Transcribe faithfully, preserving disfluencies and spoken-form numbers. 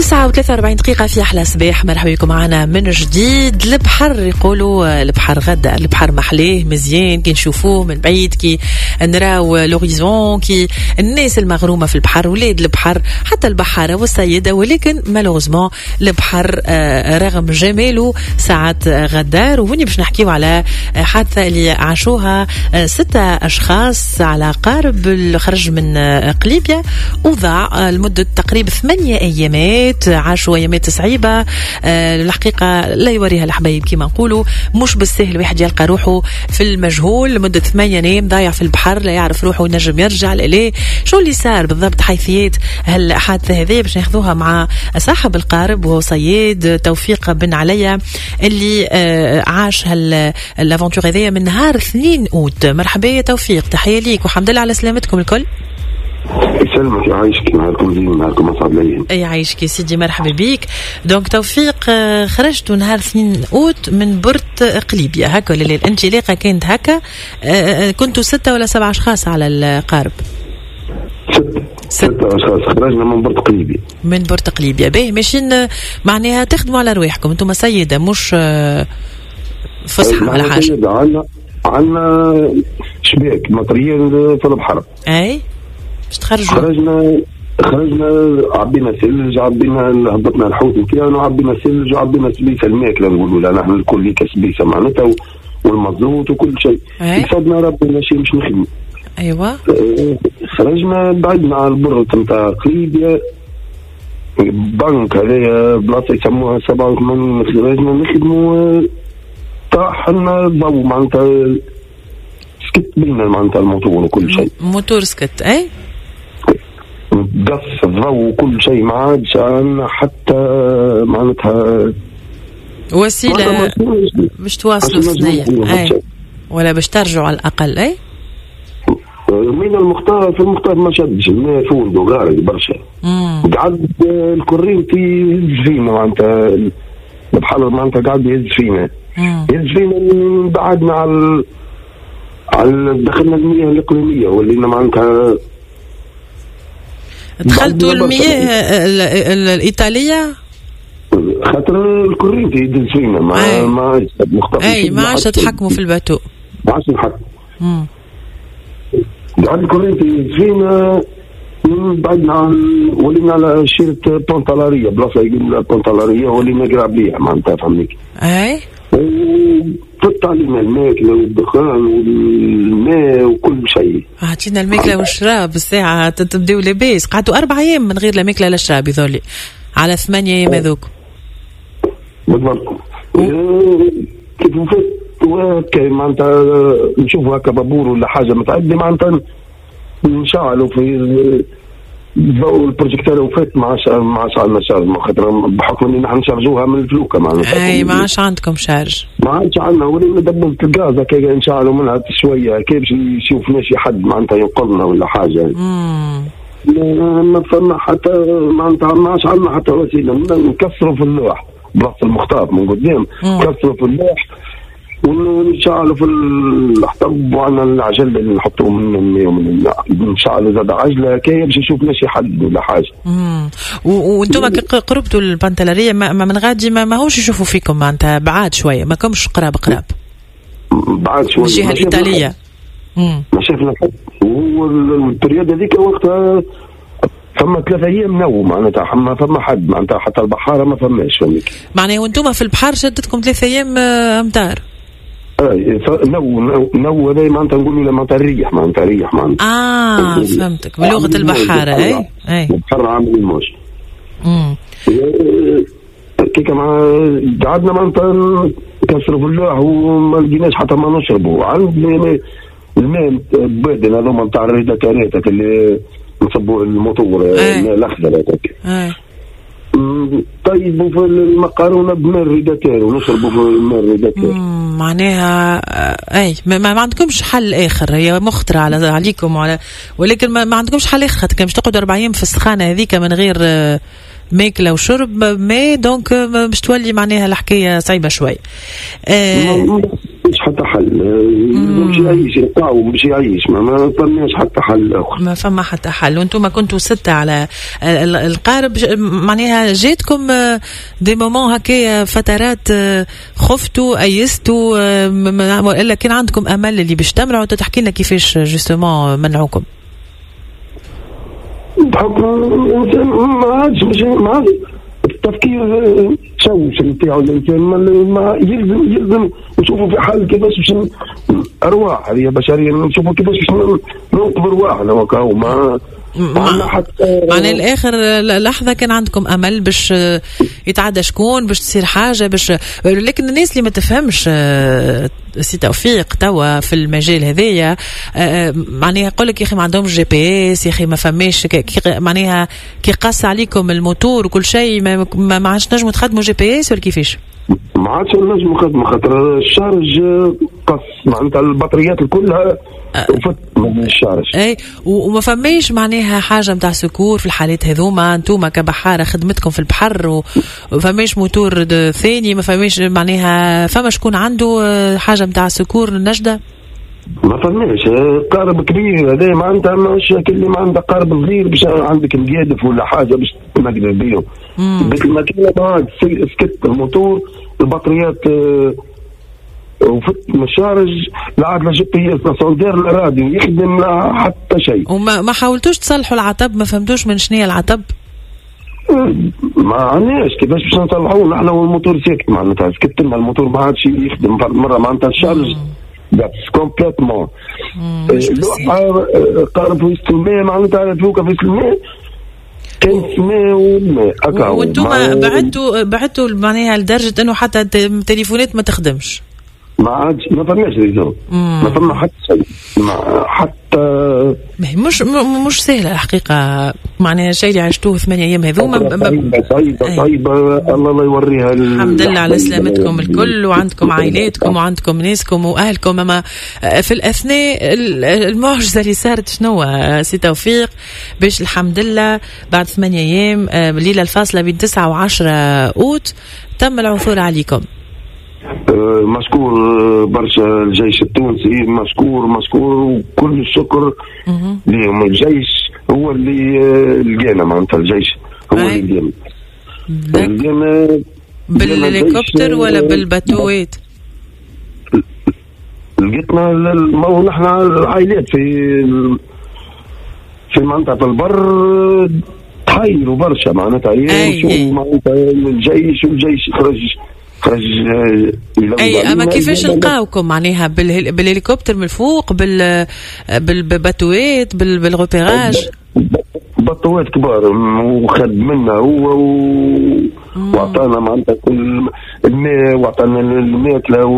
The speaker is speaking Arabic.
تسعة وثلاثة وأربعين دقيقة في أحلى صباح. مرحبا بكم معنا من جديد. البحر يقولوا البحر غدا، البحر محليه مزيان كي نشوفوه من بعيد، كي نراو لوريزون، كي الناس المغرومة في البحر، ولاد البحر، حتى البحارة والسيدة. ولكن مالوغزمون البحر رغم جماله ساعات غدار. وهني باش نحكيو على حادثة اللي عاشوها ستة أشخاص على قارب الخرج من قليبيا، وضاع لمدة تقريبا ثمانية أيامات. عاشوا أيامات صعيبة أه الحقيقة لا يوريها الحبايب كما نقولوا. مش بالسهل واحد يلقى روحه في المجهول لمدة ثمانية أيام ضايع في البحر، لا يعرف روحه ينجم يرجع ليه. شو اللي صار بالضبط؟ حيثيات هالحادثة هذه باش ناخذوها مع صاحب القارب وهو صياد توفيق بن عليا اللي أه عاش هالافونتور هذه من نهار اثنين أوت. مرحبا يا توفيق، تحية ليك وحمد لله على سلامتكم الكل. يسلمك يعيشك، معكم زين، معكم أصعب ليا. يعيشك يا سيدي، مرحبا بيك. دونك توفيق، خرجتوا نهار اثنين أوت من بورت قليبيا هكا ولا لا؟ الانطلاقة كانت هكا، كنتوا ستة ولا سبعة أشخاص على القارب؟ ستة ستة أشخاص خرجنا من بورت قليبيا. من بورت قليبيا، باهي ماشيين معناها تخدموا على رواحكم، انتم سيدة مش فصحى ولا حاجة؟ عنا عنا شباك ماتريال في البحر. أي تخرجوا؟ خرجنا خرجنا عبينا ثلج، عبينا هبطنا الحوت نتاعنا، عبينا ثلج وعبينا سبيسه الماكله نقولوا لا نحن الكل ليك سبيسه معناتها والمزوت وكل شيء. يفضنا ربنا شيء مش نخدم. ايوه خرجنا بعدنا على البرد نتاع قليبيا، بنك هذايا بلاصه يسموها سبعة وثمانين. خرجنا نخدموا طاح لنا الضوء معناتها سكت بينا معناتها الموتور وكل شيء. موتور سكت اي قص الضوء وكل شيء، ما عادش عندنا حتى معناتها وسيله باش تواصلوا الثنيه اي ولا باش ترجعوا على الاقل. اي من المختار في المختار ما شدش الماء فوند وغارق برشا، قعد الكورينتي يهز فينا معناتها البحر معناتها قاعد يهز فينا يهز فينا. بعدنا على على دخلنا المياه الإقليمية ولينا معناتها دخلتوا المياه الإيطالية خاطر الكورينتي يدز فينا ما ما مختفي. أي ما عادش تحكموا في الباتو، ما عادش نحكم. قاعد الكورينتي يدز فينا. بعدنا ولينا على شيرة بونطالارية، بلاصة يقول بونطالارية ولينا قراب ليها معناتها فهمنيك. أي فت علينا الماكلة والدخان والماء وكل شيء. عطينا الماكلة والشراب الساعة تبدأوا لاباس. قعدوا أربع أيام من غير لا ماكلة لا شراب يظلي على ثمانية أيام هذوك. بالضبط. كيف فت وهكا معناتها نشوفوا هكا بابور ولا حاجة متعدي معناتها نشعلوا في الضوء البروجيكتور وفات ما عادش ما عادش عندنا شارج، خاطر بحكم ان نحن نشارجوها من الفلوكه معناتها. اي ما عادش عندكم شارج، ما عادش عندنا. ولينا دبلة الغاز هكا نشعلوا منها شويه كي باش يشوفنا شي حد معناتها ينقذنا ولا حاجه. امم ما فما حتى معناتها ما عادش عندنا حتى وسيله. نكسروا في اللوح بلاصه المختار من قدام، نكسروا في اللوح ونشعلوا في الحطب وعنا العجل اللي نحطوهم من من نشعلوا زاد عجله كي باش يشوفنا شي حد ولا حاجه. امم وانتم قربتوا البنطلاريه ما من غادي ما ماهوش يشوفوا فيكم معناتها بعاد شويه، ما كمش قراب قراب بعاد شويه الجهه الايطاليه. امم ما شفنا حد. والبريود هذيك وقتها فما ثلاثة أيام نو معناتها ما فما حد معناتها حتى البحارة ما فماش فهميك. معناها وانتم في البحر شدتكم ثلاثة أيام أمطار. نو نو نو هذا معناتها نقولوا له معناتها الريح معناتها ريح معناتها. اه فهمتك بلغة البحارة. اي اي البحر عامل الموج. امم كي كما قعدنا معناتها نكسروا في اللوح وما لقيناش حتى ما نشربوا. عندنا الماء بادن هذوما نتاع الريداتارات اللي نصبوا الموتور الماء الأخضر هذاك. اي طيبوا في المقارونة بماء الريداتير ونشربوا في الماء الريداتير. معناها اي ما, ما عندكمش حل اخر، هي مخطرة على عليكم وعلى ولكن ما, ما عندكمش حل اخر. كان باش تقعدوا اربع ايام في السخانة هذيك من غير ماكله وشرب ماء، دونك باش تولي معناها الحكايه صعيبه شوي. آه مش حتى حل، مش يعيش يقاوم مش يعيش، ما ما فماش حتى حل اخر، ما فما حتى حل. وانتم كنتوا ستة على القارب، معناها جاتكم دي مومون هكايا فترات خفتوا ايستوا، الا كان عندكم امل اللي باش تمنعوا؟ تحكي لنا كيفاش جوستومون منعوكم؟ بحكم الانسان ما عادش مش ما عادش التفكير تشوش نتاعو الانسان، ما يلزم يلزم نشوفوا في حل كيفاش باش ارواح هذه بشريه، نشوفوا كيفاش باش ننقذ ارواحنا وكاو ما معناها حتى معناها الاخر لحظه كان عندكم امل باش يتعدى شكون، باش تصير حاجه، باش لكن الناس اللي ما تفهمش سي توفيق توا في المجال هذايا معناها يقول لك يا اخي ما عندهمش جي بي اس، يا اخي ما فماش معناها كي قاس عليكم الموتور وكل شيء ما ما عادش نجموا تخدموا جي بي اس ولا كيفاش؟ ما عادش نجموا نخدموا خاطر الشارج قص معناتها البطاريات كلها وفت من الشارج. اي وما فماش معناها حاجه نتاع سكور في الحالات هذوما؟ انتوما كبحاره خدمتكم في البحر وفماش موتور ثاني، ما فماش معناها فما شكون عنده حاجه نتاع سكور نجده؟ ما فماش قارب كبير هذا معناتها مش اللي ما عنده قارب صغير باش عندك مقادف ولا حاجه باش تنقدر بيهم. مثل ما كان بعد سكت الموتور البطاريات وفت من الشارج لا عاد لا جي بي اس لا سوندير لا راديو يخدم لا حتى شيء. وما ما حاولتوش تصلحوا العتب؟ ما فهمتوش من شنو العتب؟ ما عندناش كيفاش باش نصلحوه نحن والموتور ساكت معناتها سكت لنا الموتور ما عادش يخدم مره معناتها الشارج بس كومبليتمون. اللوحه قارب في وسط الماء معناتها فوق في وسط الماء كان سماء والماء هكا. وانتم بعدتوا بعدتوا معناها لدرجه انه حتى التليفونات ما تخدمش؟ ما عادش ما فماش ريزو، ما فما حتى شيء حتى مش مش سهله الحقيقه معناها الشيء اللي عشتوه ثمانية ايام هذوما. صعيبه صعيبه صعيبه الله الله يوريها. الحمد لله على سلامتكم الكل، وعندكم عائلاتكم وعندكم ناسكم واهلكم. اما في الاثناء المعجزه اللي صارت شنو سي توفيق باش الحمد لله بعد ثمانية ايام الليله الفاصله بين تسعة وعشرة اوت تم العثور عليكم؟ مشكور برشا الجيش التونسي، مشكور مشكور وكل الشكر لهم. الجيش هو اللي لقينا معناتها، الجيش هو اللي لقينا. بالهليكوبتر ولا بالباتوات؟ لقيتنا نحن العائلات في في منطقة البر تحيروا برشا معناتها معناتها الجيش والجيش خرج خرج. اي اما كيفاش لقاوكم معناها بالهليكوبتر من الفوق بال بالباتوات بالغوبيراج؟ بطوات كبار وخد منا هو وعطانا معناتها كل الماء وعطانا الماكله